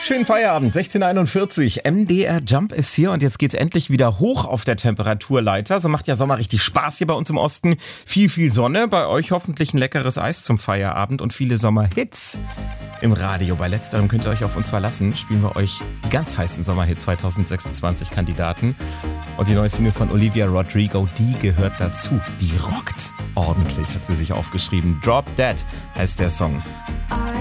Schönen Feierabend, 16:41. MDR Jump ist hier und jetzt geht's endlich wieder hoch auf der Temperaturleiter. So macht ja Sommer richtig Spaß hier bei uns im Osten. Viel Sonne, bei euch hoffentlich ein leckeres Eis zum Feierabend und viele Sommerhits im Radio. Bei letzterem könnt ihr euch auf uns verlassen. Spielen wir euch die ganz heißen Sommerhits 2026 Kandidaten. Und die neue Single von Olivia Rodrigo, die gehört dazu. Die rockt ordentlich, hat sie sich aufgeschrieben. Drop Dead heißt der Song.